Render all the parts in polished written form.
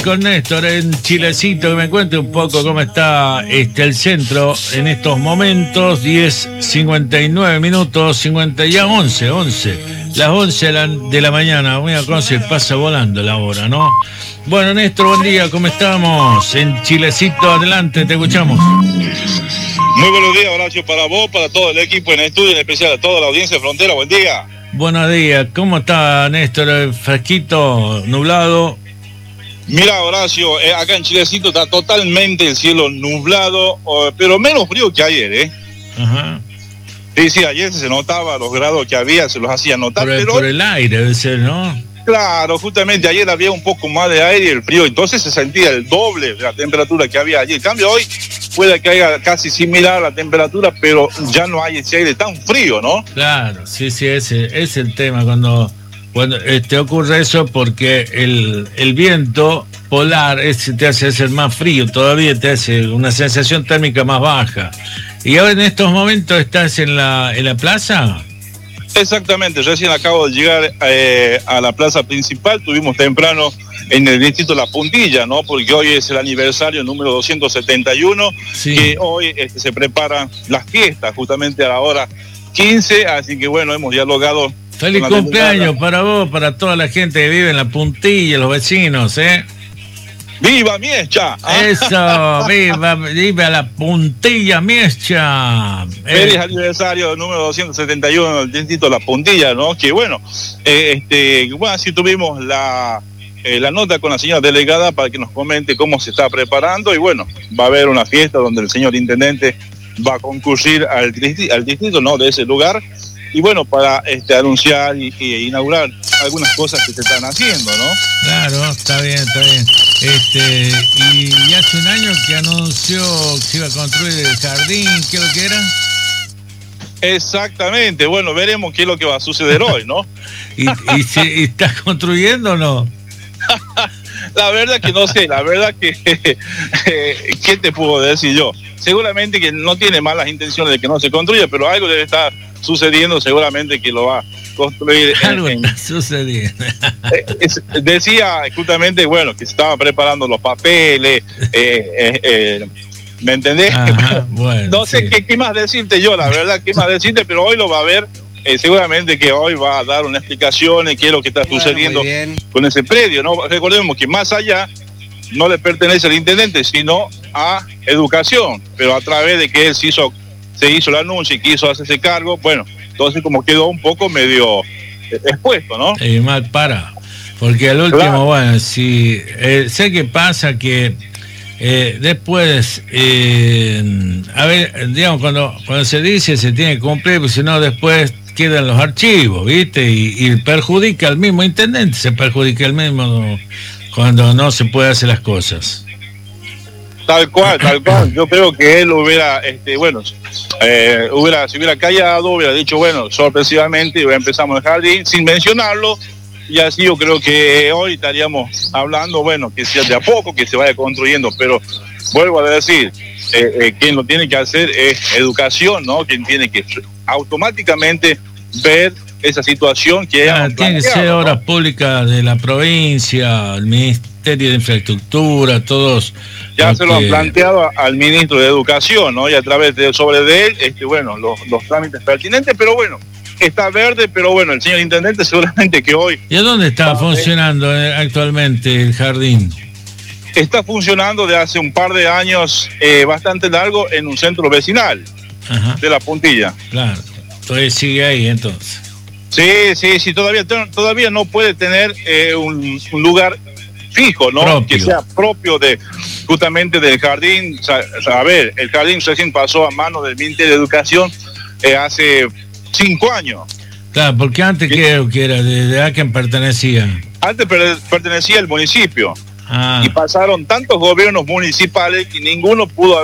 con Néstor en Chilecito, que me cuente un poco cómo está el centro en estos momentos. 10:59 minutos, 50, ya 11, las 11 de la mañana. Mira cómo se pasa volando la hora, ¿no? Bueno, Néstor, buen día, ¿cómo estamos? En Chilecito, adelante, te escuchamos. Muy buenos días, Horacio, para vos, para todo el equipo en estudio, en especial a toda la audiencia de Frontera. Buen día. Buenos días, ¿cómo está, Néstor? Fresquito, nublado. Mira, Horacio, acá en Chilecito está totalmente el cielo nublado, pero menos frío que ayer, ¿eh? Ajá. Sí, ayer se notaba los grados que había, se los hacía notar. Por el aire debe ser, ¿no? Claro, justamente ayer había un poco más de aire y el frío, entonces se sentía el doble de la temperatura que había ayer. En cambio, hoy puede que haya casi similar la temperatura, pero ya no hay ese aire tan frío, ¿no? Claro, sí, ese es el tema cuando te ocurre eso, porque el viento polar te hace hacer más frío, todavía te hace una sensación térmica más baja. ¿Y ahora en estos momentos estás en la plaza? Exactamente, recién acabo de llegar a la plaza principal. Tuvimos temprano en el distrito La Puntilla, ¿no? Porque hoy es el aniversario número 271, sí. Que hoy se preparan las fiestas justamente a la hora 15, así que bueno, hemos dialogado. Feliz cumpleaños para vos, para toda la gente que vive en La Puntilla, los vecinos, ¿eh? ¡Viva Miescha! Eso, viva La Puntilla, Miescha. Feliz aniversario número 271 del distrito La Puntilla, ¿no? Que bueno, bueno, así tuvimos la nota con la señora delegada para que nos comente cómo se está preparando, y bueno, va a haber una fiesta donde el señor intendente va a concurrir al distrito, ¿no? De ese lugar, y bueno, para anunciar y inaugurar algunas cosas que se están haciendo, ¿no? Claro, está bien. Y hace un año que anunció que se iba a construir el jardín, ¿qué es lo que era? Exactamente, bueno, veremos qué es lo que va a suceder hoy, ¿no? ¿Y estás construyendo o no? La verdad que no sé, la verdad que ¿qué te puedo decir yo? Seguramente que no tiene malas intenciones de que no se construya, pero algo debe estar sucediendo, seguramente que lo va a construir. Algo está sucediendo. Decía justamente, bueno, que se estaban preparando los papeles, ¿me entendés? Ajá, bueno, no sé qué más decirte yo, la verdad, qué más decirte, pero hoy lo va a ver. Seguramente que hoy va a dar una explicación de qué es lo que está sucediendo con ese predio, ¿no? Recordemos que más allá no le pertenece al intendente, sino a Educación, pero a través de que él se hizo el anuncio y quiso hacerse cargo, bueno, entonces como quedó un poco medio expuesto, ¿no? Mal para, porque al último, claro. Bueno, si sé que pasa que después, a ver, digamos, cuando se dice se tiene que cumplir, pues si no después quedan los archivos, ¿viste? Y perjudica al mismo intendente, se perjudica al mismo cuando no se puede hacer las cosas. Tal cual. Yo creo que él hubiera, se hubiera callado, hubiera dicho, bueno, sorpresivamente empezamos el jardín, sin mencionarlo, y así yo creo que hoy estaríamos hablando, bueno, que sea de a poco, que se vaya construyendo, pero vuelvo a decir, quien lo tiene que hacer es Educación, ¿no? Quien tiene que automáticamente ver esa situación que tiene que ser obras públicas de la provincia, el Ministerio de Infraestructura, todos. Ya se lo han planteado al ministro de Educación, ¿no? Y a través de él, bueno, los trámites pertinentes, pero bueno, está verde, pero bueno, el señor intendente seguramente que hoy... ¿Y a dónde está funcionando actualmente el jardín? Está funcionando de hace un par de años bastante largo en un centro vecinal. Ajá. De La Puntilla. Claro, entonces sigue ahí entonces. Sí, todavía no puede tener un lugar fijo, ¿no? Propio. Que sea propio justamente del jardín. A ver, el jardín recién pasó a manos del Ministerio de Educación hace 5 años. Claro, porque antes que era, ¿de a quién pertenecía? Antes pertenecía al municipio. Y pasaron tantos gobiernos municipales que ninguno pudo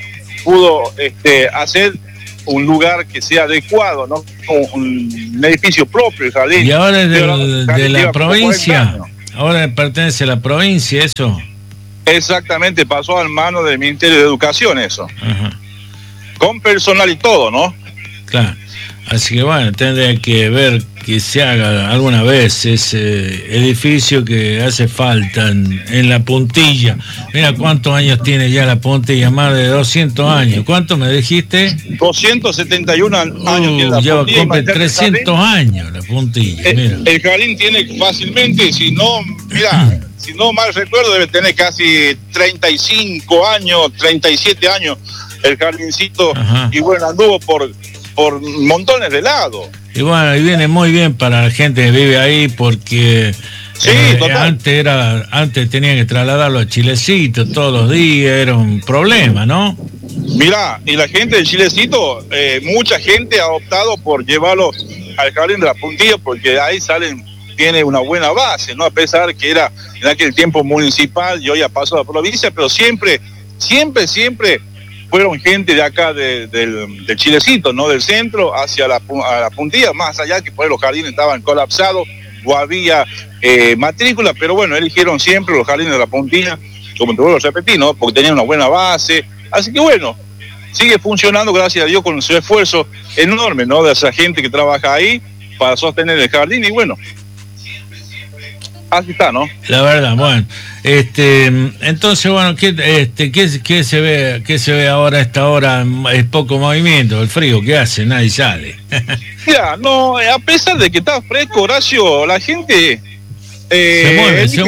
hacer un lugar que sea adecuado, ¿no? Un edificio propio, el jardín. Y ahora es de la provincia. Ahora pertenece a la provincia, eso. Exactamente, pasó a manos del Ministerio de Educación eso. Ajá. Con personal y todo, ¿no? Claro. Así que bueno, tendría que ver que se haga alguna vez ese edificio que hace falta en la Puntilla. Mira cuántos años tiene ya la Puntilla, más de 200 años. ¿Cuánto me dijiste? 271 años tiene la ya Puntilla. cumple 300 años la Puntilla. Mira. El jardín tiene fácilmente, si no mal recuerdo, debe tener casi 35 años, 37 años el jardincito. Ajá. Y bueno, anduvo por montones de lados. Y bueno, y viene muy bien para la gente que vive ahí, porque sí, antes tenían que trasladarlo a Chilecito todos los días, era un problema, ¿no? Mirá, y la gente de Chilecito, mucha gente ha optado por llevarlo al jardín de la Puntilla, porque ahí tiene una buena base, ¿no? A pesar que era en aquel tiempo municipal y hoy ya pasó a la provincia, pero siempre fueron gente de acá del Chilecito, ¿no? Del centro hacia la Puntilla, más allá que por los jardines estaban colapsados o había matrícula, pero bueno, eligieron siempre los jardines de la Puntilla, como te vuelvo a repetir, ¿no? Porque tenían una buena base, así que bueno, sigue funcionando, gracias a Dios, con su esfuerzo enorme, ¿no? De esa gente que trabaja ahí para sostener el jardín, y bueno, así está, ¿no? La verdad, bueno, entonces, bueno, ¿qué se ve ahora a esta hora? Es poco movimiento, el frío, ¿qué hace? Nadie sale. Mira, no, a pesar de que está fresco, Horacio, la gente se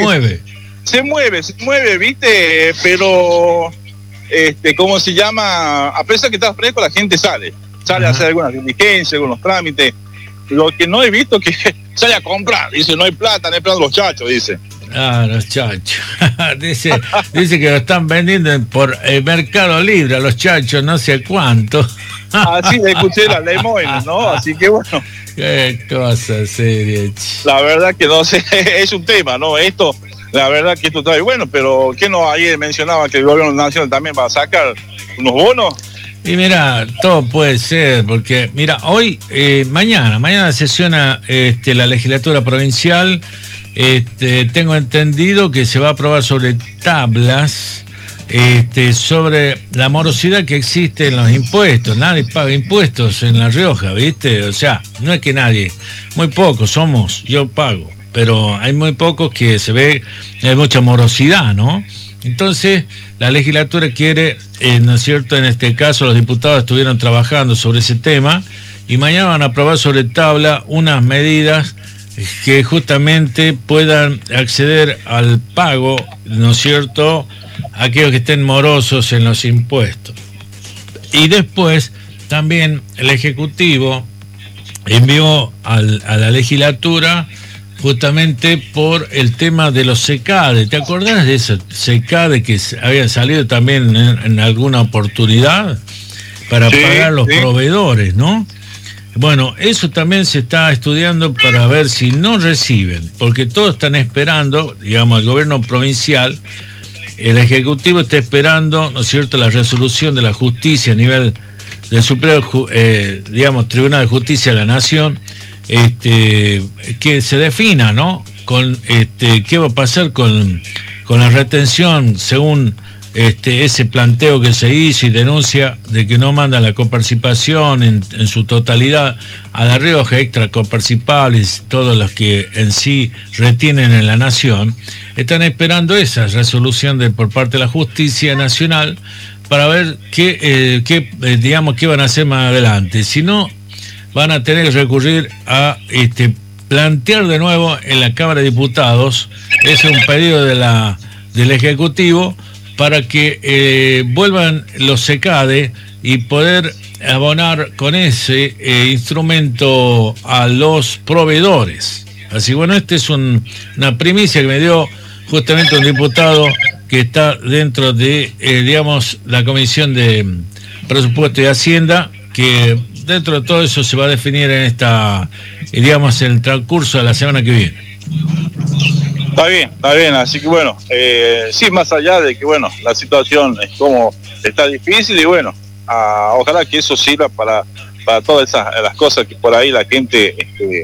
mueve, ¿viste? Pero, ¿cómo se llama? A pesar de que está fresco, la gente sale a hacer algunas diligencias, algunos trámites. Lo que no he visto que sale a comprar, dice, no hay plata los chachos, dice. Ah, los chachos. dice que lo están vendiendo por el Mercado Libre a los chachos, no sé cuánto. Así le escuché la Lemoyne, ¿no? Así que bueno. Qué cosa seria. La verdad que no sé, es un tema, ¿no? La verdad que esto está bueno, pero ¿qué no ayer mencionaba que el gobierno nacional también va a sacar unos bonos? Y mira, todo puede ser, porque mira, hoy, mañana sesiona la legislatura provincial. Tengo entendido que se va a aprobar sobre tablas, sobre la morosidad que existe en los impuestos. Nadie paga impuestos en La Rioja, ¿viste? O sea, no es que nadie, muy pocos yo pago, pero hay muy pocos que se ve, hay mucha morosidad, ¿no? Entonces, la legislatura quiere, ¿no es cierto?, en este caso los diputados estuvieron trabajando sobre ese tema y mañana van a aprobar sobre tabla unas medidas que justamente puedan acceder al pago, ¿no es cierto?, aquellos que estén morosos en los impuestos. Y después también el Ejecutivo envió a la legislatura justamente por el tema de los SECADE. ¿Te acordás de esos SECADE que habían salido también en alguna oportunidad para pagar los proveedores, ¿no? Bueno, eso también se está estudiando para ver si no reciben, porque todos están esperando, digamos, el gobierno provincial, el Ejecutivo está esperando, ¿no es cierto?, la resolución de la justicia a nivel del Supremo, Tribunal de Justicia de la Nación, que se defina, ¿no?, con qué va a pasar con la retención según ese planteo que se hizo y denuncia de que no manda la coparticipación en su totalidad a La Rioja, extra coparticipables, todos los que en sí retienen en la Nación. Están esperando esa resolución por parte de la Justicia Nacional para ver qué van a hacer más adelante. Si no, van a tener que recurrir a plantear de nuevo en la Cámara de Diputados, ese es un pedido del Ejecutivo, para que vuelvan los SECADE y poder abonar con ese instrumento a los proveedores. Así, bueno, esta es una primicia que me dio justamente un diputado que está dentro de, la Comisión de Presupuesto y Hacienda, que dentro de todo eso se va a definir en en el transcurso de la semana que viene. Está bien, así que bueno, sí, más allá de que bueno, la situación es como está difícil y bueno, ojalá que eso sirva para todas las cosas que por ahí la gente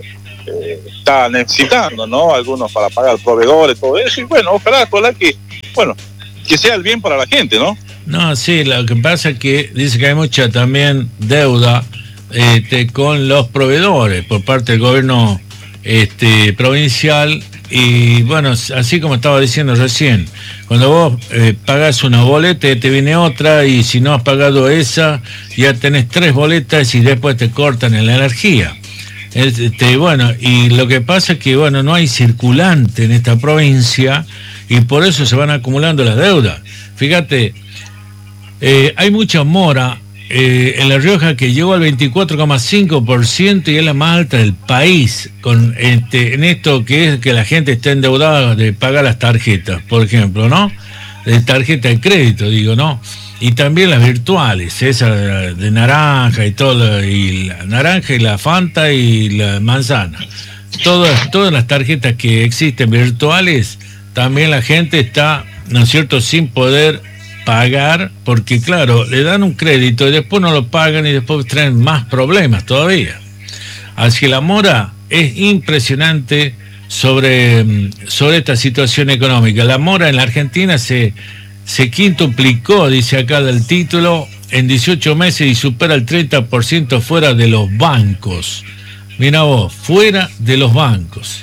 está necesitando, ¿no? Algunos para pagar proveedores, todo eso, y bueno, ojalá que, bueno, que sea el bien para la gente, ¿no? No, sí, lo que pasa es que dice que hay mucha también deuda con los proveedores por parte del gobierno provincial. Y bueno, así como estaba diciendo recién, cuando vos pagás una boleta, te viene otra, y si no has pagado esa, ya tenés 3 boletas y después te cortan en la energía. Bueno, y lo que pasa es que bueno, no hay circulante en esta provincia y por eso se van acumulando las deudas. Fíjate, hay mucha mora en La Rioja, que llegó al 24,5% y es la más alta del país, en esto que es que la gente está endeudada de pagar las tarjetas, por ejemplo, ¿no? De tarjeta de crédito, digo, ¿no? Y también las virtuales, esa de naranja y todo, y la naranja y la Fanta y la manzana. Todas las tarjetas que existen virtuales, también la gente está, ¿no es cierto?, sin poder pagar, porque claro, le dan un crédito y después no lo pagan y después traen más problemas todavía. Así que la mora es impresionante sobre esta situación económica. La mora en la Argentina se quintuplicó, dice acá el título, en 18 meses y supera el 30% fuera de los bancos. Mira vos, fuera de los bancos.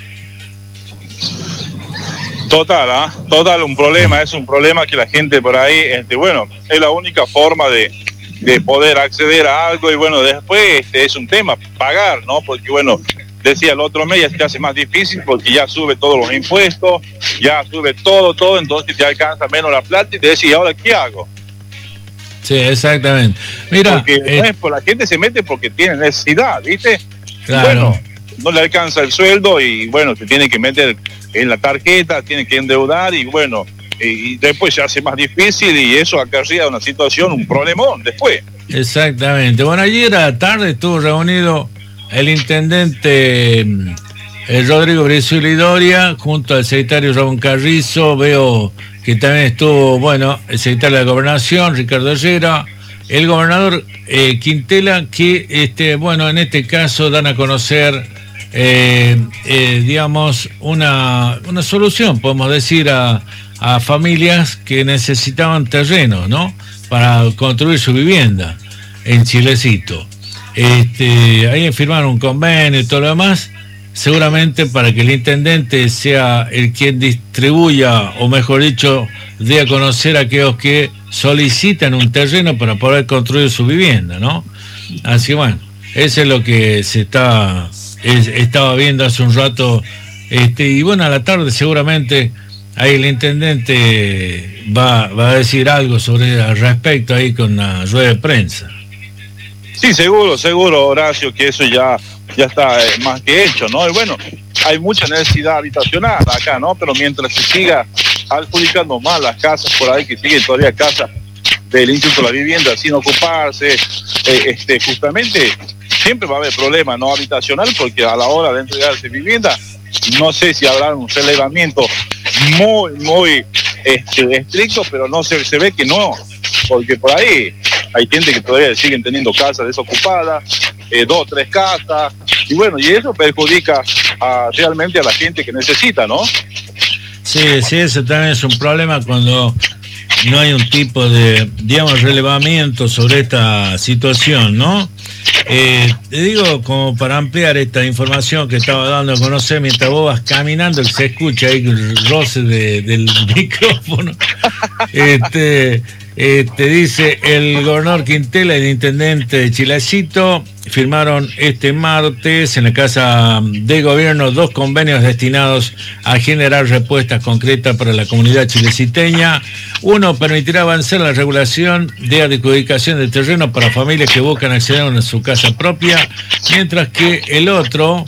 Total, total, es un problema que la gente por ahí, bueno, es la única forma de poder acceder a algo, y bueno, después es un tema pagar, ¿no? Porque bueno, decía el otro mes ya se hace más difícil porque ya sube todos los impuestos, ya sube todo, entonces te alcanza menos la plata y te decís, ¿y ahora qué hago? Sí, exactamente. Mira, porque la gente se mete porque tiene necesidad, ¿viste? Claro. Bueno, no le alcanza el sueldo y bueno, se tiene que meter en la tarjeta, tiene que endeudar y bueno, y después se hace más difícil y eso acarrea una situación, un problemón después. Exactamente. Bueno, ayer a la tarde estuvo reunido el intendente Rodrigo Brizuela Doria junto al secretario Ramón Carrizo. Veo que también estuvo, bueno, el secretario de la Gobernación, Ricardo Herrera, el gobernador Quintela, que bueno, en este caso dan a conocer digamos una solución, podemos decir, a familias que necesitaban terreno, ¿no?, para construir su vivienda en Chilecito. Ahí firmaron un convenio y todo lo demás, seguramente para que el intendente sea el quien distribuya, o mejor dicho, dé a conocer a aquellos que solicitan un terreno para poder construir su vivienda, ¿no? Así bueno, eso es lo que estaba viendo hace un rato, y bueno, a la tarde seguramente ahí el intendente va a decir algo al respecto ahí con la rueda de prensa. Sí, seguro, Horacio, que eso ya está más que hecho, ¿no? Y bueno, hay mucha necesidad habitacional acá, ¿no? Pero mientras se siga adjudicando más las casas por ahí, que siguen todavía casas del Instituto de la Vivienda sin ocuparse, justamente siempre va a haber problemas no habitacional, porque a la hora de entregarse vivienda, no sé si habrá un relevamiento muy estricto, pero no se ve que no, porque por ahí hay gente que todavía siguen teniendo casas desocupadas, 2, 3 casas, y bueno, y eso perjudica realmente a la gente que necesita, ¿no? Sí, eso también es un problema cuando no hay un tipo de, digamos, relevamiento sobre esta situación, ¿no? Te digo, como para ampliar esta información que estaba dando a conocer mientras vos vas caminando, que se escucha ahí el roce del micrófono. Dice el gobernador Quintela y el intendente de Chilecito firmaron este martes en la Casa de Gobierno 2 convenios destinados a generar respuestas concretas para la comunidad chileciteña. Uno permitirá avanzar la regulación de adjudicación de terreno para familias que buscan acceder a su casa propia, mientras que el otro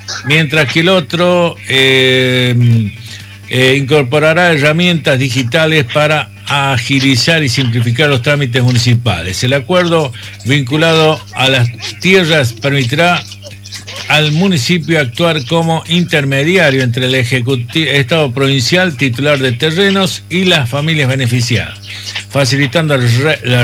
incorporará herramientas digitales para agilizar y simplificar los trámites municipales. El acuerdo vinculado a las tierras permitirá al municipio actuar como intermediario entre el Estado provincial, titular de terrenos, y las familias beneficiadas, facilitando la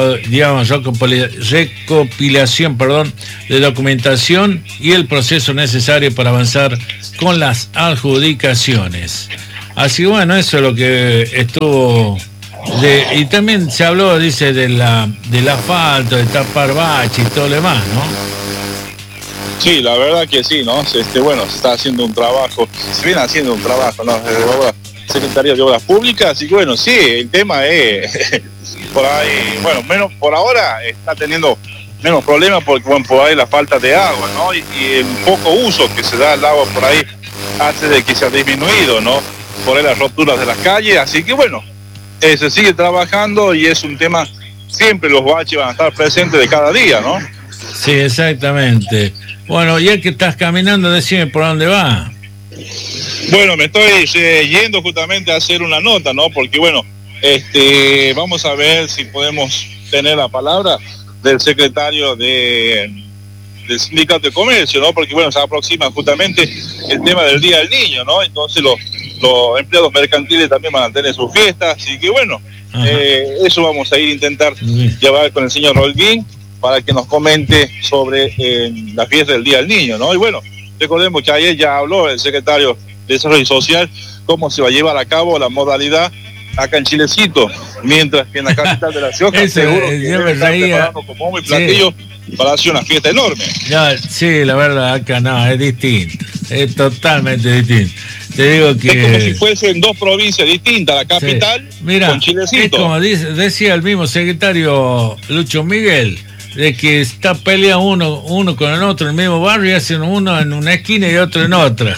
recopilación de documentación y el proceso necesario para avanzar con las adjudicaciones. Así bueno, eso es lo que estuvo y también se habló, dice, del asfalto, de tapar baches y todo lo demás, ¿no? Sí, la verdad que sí, ¿no? Bueno, se está haciendo un trabajo, se viene haciendo un trabajo, ¿no? Secretaría de Obras Públicas, y bueno, sí, el tema es, por ahí, bueno, menos por ahora está teniendo menos problemas porque, bueno, por ahí la falta de agua, ¿no? Y el poco uso que se da al agua por ahí hace de que se ha disminuido, ¿no? Por ahí las roturas de las calles, así que bueno, se sigue trabajando y es un tema, siempre los baches van a estar presentes de cada día, ¿no? Sí, exactamente. Bueno, ya que estás caminando, decime por dónde va. Bueno, me estoy yendo justamente a hacer una nota, ¿no? Porque bueno, vamos a ver si podemos tener la palabra del secretario del Sindicato de Comercio, ¿no? Porque bueno, se aproxima justamente el tema del Día del Niño, ¿no? Entonces los empleados mercantiles también van a tener sus fiestas, así que bueno, eso vamos a ir a intentar llevar con el señor Holguín para que nos comente sobre la fiesta del Día del Niño, ¿no? Y bueno, recordemos que ayer ya habló el secretario de Desarrollo Social cómo se va a llevar a cabo la modalidad acá en Chilecito, mientras que en la capital de La Rioja seguro que debe estar preparando como bombo y platillo para hacer una fiesta enorme. Ya, sí, la verdad, acá no, es distinto, es totalmente distinto. Te digo que... Es como si fuesen dos provincias distintas, la capital con Chilecito. Es como decía el mismo secretario Lucho Miguel, de que está pelea uno con el otro en el mismo barrio y hacen uno en una esquina y otro en otra.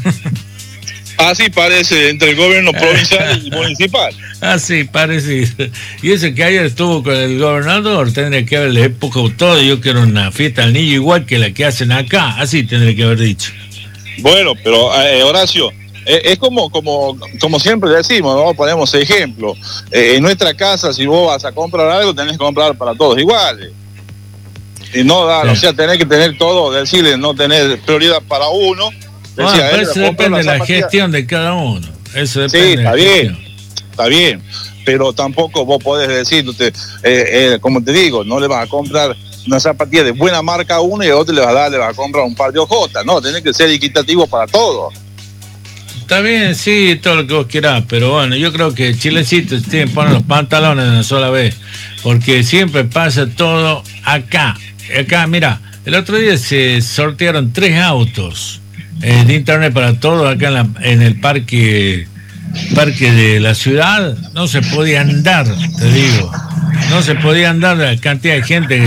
Así parece entre el gobierno provincial y municipal. Así parece. Y eso que ayer estuvo con el gobernador, tendría que haberle época todo. Yo quiero una fiesta al niño igual que la que hacen acá. Así tendría que haber dicho. Bueno, pero Horacio, es como siempre decimos, ¿no? Ponemos ejemplo. En nuestra casa, si vos vas a comprar algo, tenés que comprar para todos iguales. Y no dar, o sea, tenés que tener todo, decirle, no tener prioridad para uno. Decía, eso depende de la gestión de cada uno. Eso depende. Sí, está bien. Pero tampoco vos podés decir, como te digo, no le vas a comprar una zapatilla de buena marca a uno y a otro le vas a comprar un par de ojotas. No, tenés que ser equitativo para todos. Está bien, sí, todo lo que vos quieras, pero bueno, yo creo que Chilecito tiene que poner los pantalones de una sola vez, porque siempre pasa todo acá. Acá, mira, el otro día se sortearon 3 autos de internet para todos acá en el parque de la ciudad. No se podía andar, te digo. No se podía andar la cantidad de gente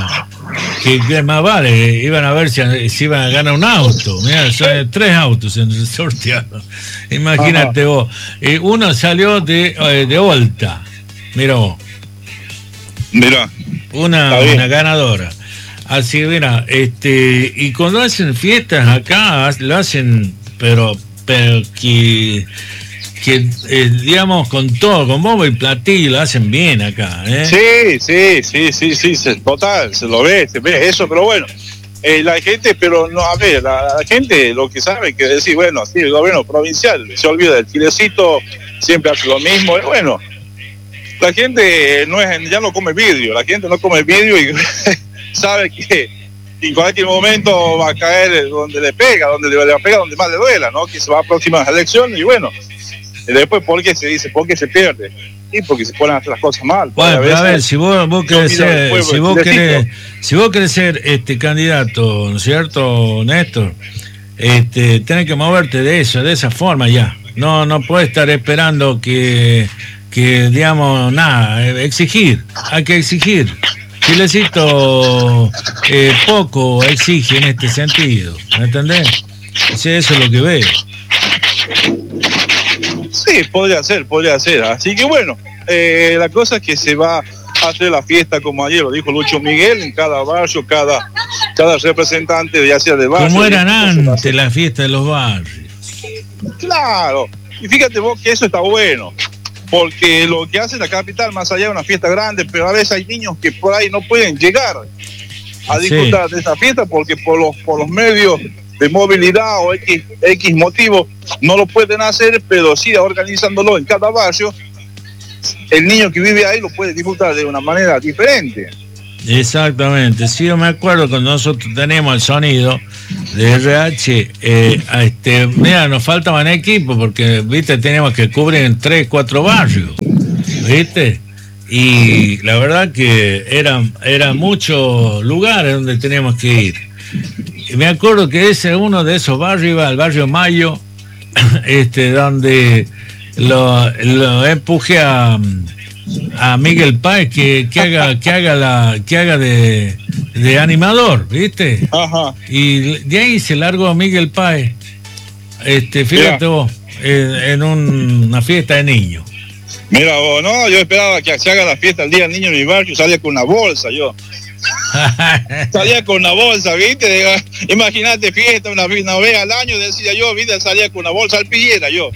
que más vale, iban a ver si iban a ganar un auto. Mira, son 3 autos en el sorteado. Imagínate vos. Uno salió de Volta. Mira vos. Mira. Una ganadora. Así, mira, y cuando hacen fiestas acá, lo hacen, pero que digamos, con todo, con bombo y platillo, lo hacen bien acá, ¿eh? Sí, total, se ve eso, pero bueno, la gente, pero no, a ver, la gente lo que sabe que decir, bueno, sí, el gobierno provincial se olvida del Chilecito, siempre hace lo mismo, y bueno, la gente ya no come vidrio, la gente no come vidrio y sabe que en cualquier momento va a caer donde le pega, donde más le duela, ¿no? Que se va a aproximar las elecciones y bueno, y después ¿por qué se dice? ¿Por qué se pierde? Y porque se ponen a hacer las cosas mal. Bueno, pero a ver, si vos querés ser candidato, ¿no es cierto, Néstor? Tenés que moverte de esa forma ya. No puedes estar esperando que digamos, nada, hay que exigir. Chilecito poco exige en este sentido, ¿me entendés? Sí, eso es lo que veo. Sí, podría ser. Así que bueno, la cosa es que se va a hacer la fiesta, como ayer lo dijo Lucho Miguel, en cada barrio, cada representante, ya sea de barrio. Como eran antes las fiestas de los barrios. Claro, y fíjate vos que eso está bueno. Porque lo que hace la capital, más allá de una fiesta grande, pero a veces hay niños que por ahí no pueden llegar a disfrutar de esa fiesta porque por los medios de movilidad o X motivo no lo pueden hacer, pero sí organizándolo en cada barrio, el niño que vive ahí lo puede disfrutar de una manera diferente. Exactamente, sí, yo me acuerdo cuando nosotros teníamos el sonido de RH, mira, nos faltaban equipos porque, viste, teníamos que cubrir en 3, 4 barrios. ¿viste? Y la verdad que eran muchos lugares donde teníamos que ir. Y me acuerdo que ese es uno de esos barrios, iba al barrio Mayo, donde lo empuje a Miguel Páez que haga de animador, ¿viste? Ajá. Y de ahí se largó a Miguel Páez, fíjate vos, en una fiesta de niños. Mira vos, no, yo esperaba que se haga la fiesta el día del niño en mi barrio, salía con una bolsa yo. Salía con una bolsa, ¿viste? Imagínate fiesta, una vez al año, decía yo, ¿viste? Salía con una bolsa alpillera yo.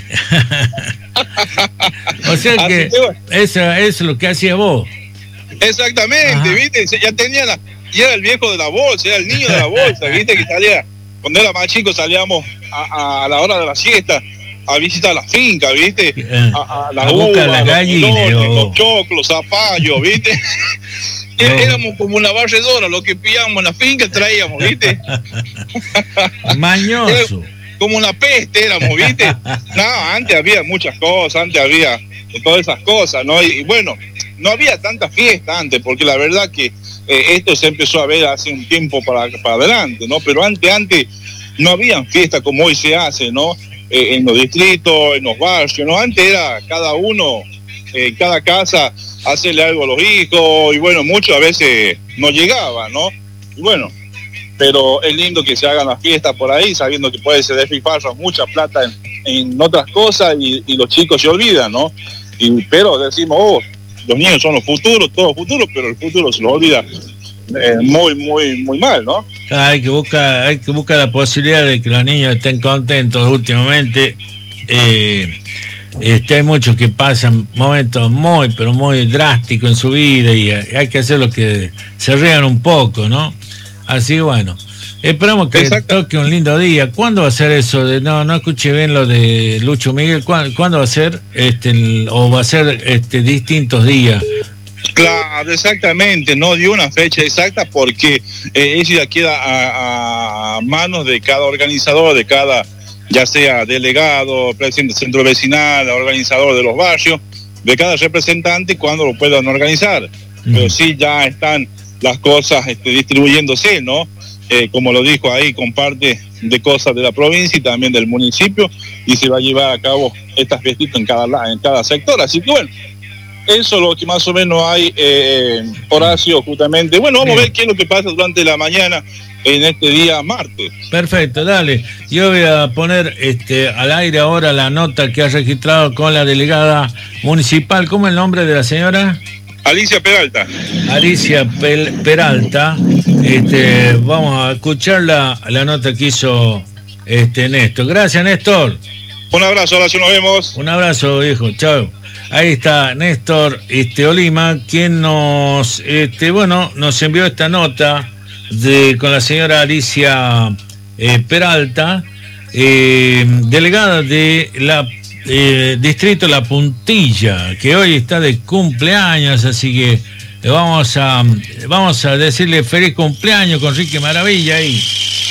O sea que eso es lo que hacía vos. Exactamente, ajá, ¿viste? Ya tenía y era el viejo de la bolsa, era el niño de la bolsa, ¿viste? Que salía, cuando era más chico salíamos a la hora de la siesta a visitar la finca, ¿viste? A la uva, las gallinas, los choclos, zapallos, ¿viste? Éramos como una barredora, lo que pillamos en la finca traíamos, ¿viste? Mañoso. Como una peste éramos, ¿viste? No, antes había muchas cosas, antes había todas esas cosas, ¿no? Y bueno, no había tanta fiesta antes, porque la verdad que esto se empezó a ver hace un tiempo para adelante, ¿no? Pero antes no habían fiestas como hoy se hace, ¿no? En los distritos, en los barrios, ¿no? Antes era cada uno, cada casa, hacerle algo a los hijos, y bueno, muchos a veces no llegaban, ¿no? Y bueno, pero es lindo que se hagan las fiestas por ahí, sabiendo que puede ser despilfarrar mucha plata en otras cosas y los chicos se olvidan, ¿no? Pero decimos, los niños son los futuros, todos futuros, pero el futuro se los olvida muy, muy, muy mal, ¿no? Hay que buscar la posibilidad de que los niños estén contentos últimamente. Hay muchos que pasan momentos muy, pero muy drásticos en su vida y hay que hacer lo que se rían un poco, ¿no? Así bueno, esperamos que toque un lindo día. ¿Cuándo va a ser eso? No escuché bien lo de Lucho Miguel. ¿Cuándo va a ser? ¿O va a ser distintos días? Claro, exactamente, no dio una fecha exacta porque eso ya queda a manos de cada organizador, de cada, ya sea delegado, presidente del centro vecinal, organizador de los barrios, de cada representante cuando lo puedan organizar. Pero sí ya están las cosas distribuyéndose, ¿no? Como lo dijo ahí, con parte de cosas de la provincia y también del municipio, y se va a llevar a cabo estas fiestitas en cada sector. Así que bueno, eso es lo que más o menos hay, Horacio, justamente. Bueno, vamos a ver qué es lo que pasa durante la mañana en este día martes. Perfecto, dale. Yo voy a poner al aire ahora la nota que ha registrado con la delegada municipal. ¿Cómo es el nombre de la señora? Alicia Peralta. Alicia Peralta. Vamos a escuchar la nota que hizo Néstor. Gracias, Néstor. Un abrazo, Horacio, nos vemos. Un abrazo, viejo. Chao. Ahí está Néstor Olima, quien nos envió esta nota con la señora Alicia Peralta, delegada de la distrito La Puntilla, que hoy está de cumpleaños, así que vamos a decirle feliz cumpleaños con Ricky Maravilla ahí.